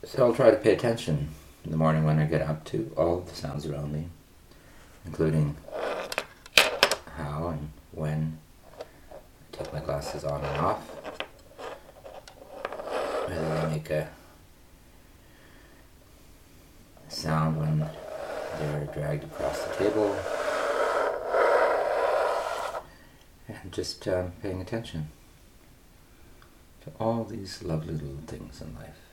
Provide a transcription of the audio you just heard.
So I'll try to pay attention in the morning when I get up to all of the sounds around me, including how and when I take my glasses on and off, whether they make a sound when they're dragged across the table, and just paying attention to all these lovely little things in life.